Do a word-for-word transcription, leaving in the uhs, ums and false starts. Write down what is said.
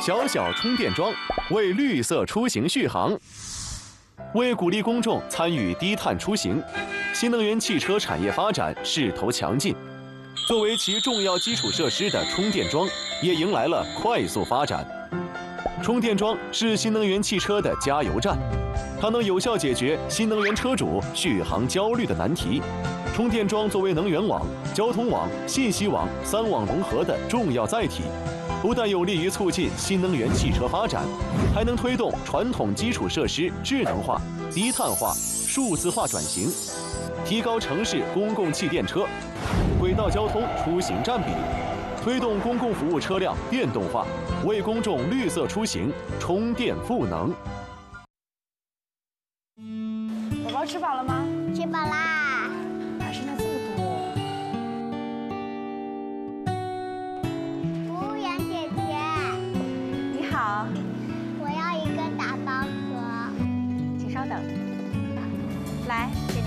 小小充电桩为绿色出行续航。为鼓励公众参与低碳出行，新能源汽车产业发展势头强劲。作为其重要基础设施的充电桩，也迎来了快速发展。充电桩是新能源汽车的加油站，它能有效解决新能源车主续航焦虑的难题。充电桩作为能源网、交通网、信息网三网融合的重要载体，不但有利于促进新能源汽车发展，还能推动传统基础设施智能化、低碳化、数字化转型，提高城市公共汽电车、轨道交通出行占比，推动公共服务车辆电动化，为公众绿色出行充电赋能。 宝宝吃饱了吗？ 吃饱啦。 哪剩下这么多？ 服务员姐姐， 你好， 我要一个打包盒。 请稍等。来，给